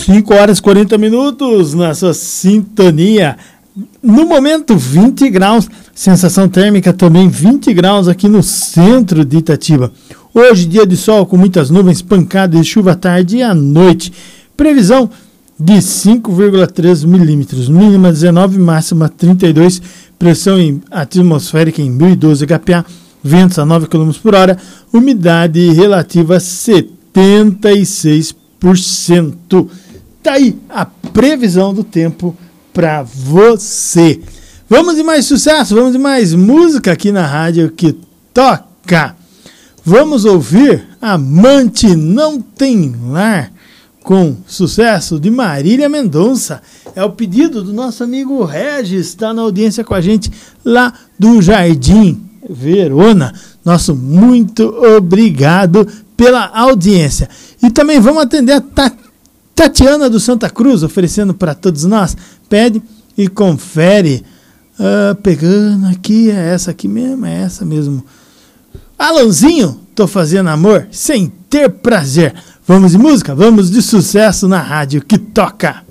5 horas e 40 minutos na sua sintonia. No momento, 20 graus, sensação térmica também 20 graus aqui no centro de Itatiba. Hoje, dia de sol com muitas nuvens, pancadas de chuva à tarde e à noite. Previsão de 5,3 milímetros, mínima 19, máxima 32, pressão atmosférica em 1012 HPA, ventos a 9 km por hora, umidade relativa 76%. Tá aí a previsão do tempo para você. Vamos de mais sucesso, vamos de mais música aqui na rádio que toca. Vamos ouvir Amante Não Tem Lar, com sucesso de Marília Mendonça. É o pedido do nosso amigo Regis, está na audiência com a gente lá do Jardim Verona. Nosso muito obrigado pela audiência. E também vamos atender a Tatiana do Santa Cruz, oferecendo para todos nós. Pede e confere. Pegando aqui, é essa aqui mesmo, é essa mesmo. Alanzinho, tô fazendo amor sem ter prazer. Vamos de música, vamos de sucesso na rádio que toca.